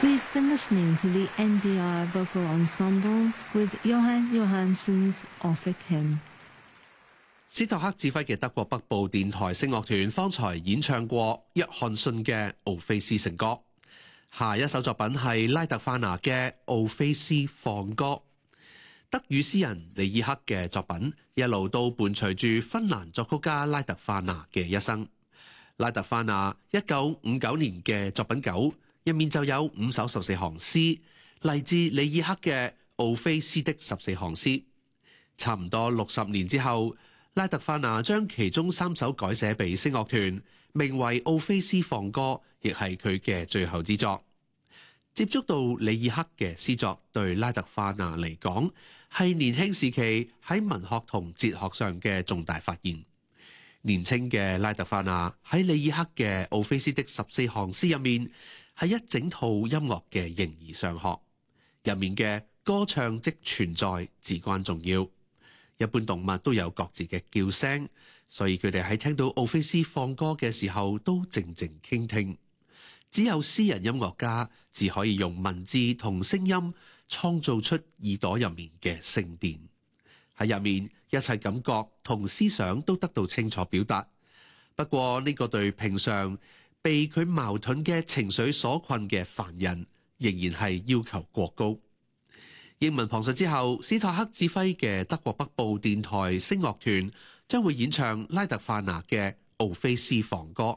We've been listening to the NDR Vocal Ensemble with Johan Johansson's Orphic Hymn。 斯托克指揮嘅德國北部電台聲樂團方才演唱過約翰遜嘅《奧菲斯聖歌》，下一首作品係拉特化拿嘅《奧菲斯放歌》。德語詩人里爾克嘅作品一路都伴隨住芬蘭作曲家拉特化拿嘅一生。拉特化拿1959年嘅作品9入面就有5首14行詩，嚟自里爾克嘅《奧菲斯的14行詩》。差唔多60年之後，拉特化拿將其中3首改寫俾聲樂團，名為《奧菲斯放歌》，亦係佢嘅最後之作。接觸到里爾克嘅詩作，對拉特化拿嚟講係年輕時期喺文學同哲學上嘅重大發現。年輕嘅拉特化拿喺里爾克嘅《奧菲斯的14行詩》入面，係一整套音樂嘅形而上學，入面嘅歌唱即存在至關重要。一般動物都有各自嘅叫聲，所以佢哋喺聽到奧菲斯放歌嘅時候都靜靜傾聽。只有詩人音樂家只可以用文字同聲音創造出耳朵入面嘅聖殿。喺入面，一切感覺同思想都得到清楚表達。不過呢個對平常被佢矛盾嘅情緒所困嘅凡人，仍然係要求過高。英文旁述之後，斯托克指揮嘅德國北部電台聲樂團將會演唱拉特化拿嘅《奧菲斯放歌》。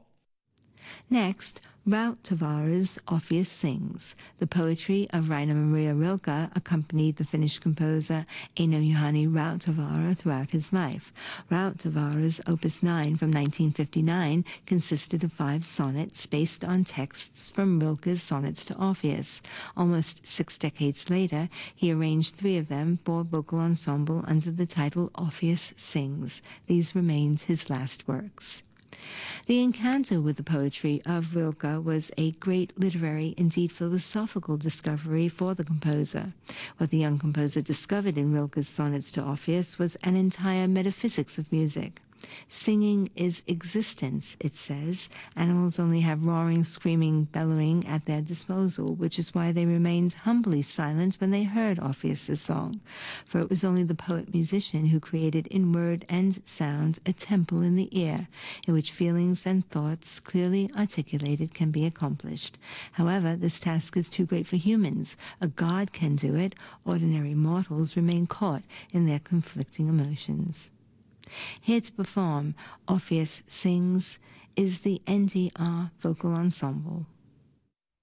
Next, Wout Tavares' Orpheus Sings. The poetry of Rainer Maria Rilke accompanied the Finnish composer Eino Juhani Rautavaara throughout his life. Rautavaara's Opus 9 from 1959 consisted of 5 sonnets based on texts from Rilke's sonnets to Orpheus. Almost 6 decades later, he arranged 3 of them for vocal ensemble under the title Orpheus Sings. These remained his last works. The encounter with the poetry of Rilke was a great literary, indeed philosophical discovery for the composer. What the young composer discovered in Rilke's sonnets to Orpheus was an entire metaphysics of music. Singing is existence, it says. Animals only have roaring, screaming, bellowing at their disposal, which is why they remained humbly silent when they heard Orpheus's song. For it was only the poet-musician who created in word and sound a temple in the ear, in which feelings and thoughts clearly articulated can be accomplished. However, this task is too great for humans. A god can do it. Ordinary mortals remain caught in their conflicting emotions. Here to perform Orpheus Sings is the NDR Vocal Ensemble.